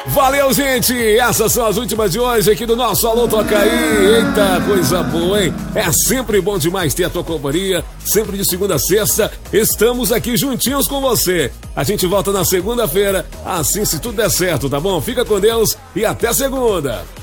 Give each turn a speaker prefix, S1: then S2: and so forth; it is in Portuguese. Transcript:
S1: Valeu, gente! Essas são as últimas de hoje aqui do nosso Alô Toca Aí. Eita, coisa boa, hein? É sempre bom demais ter a tua companhia. Sempre de segunda a sexta, estamos aqui juntinhos com você. A gente volta na segunda-feira, assim se tudo der certo, tá bom? Fica com Deus e até segunda!